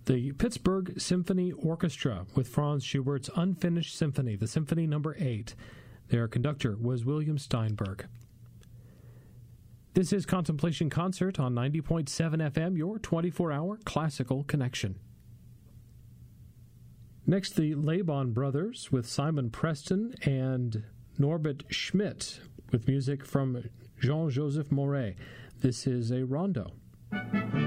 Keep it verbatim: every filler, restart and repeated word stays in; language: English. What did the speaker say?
The Pittsburgh Symphony Orchestra with Franz Schubert's Unfinished Symphony, the Symphony Number eight. Their conductor was William Steinberg. This is Contemplation Concert on ninety point seven F M, your twenty-four hour classical connection. Next, the Laban Brothers with Simon Preston and Norbert Schmidt with music from Jean-Joseph Mouret. This is a rondo.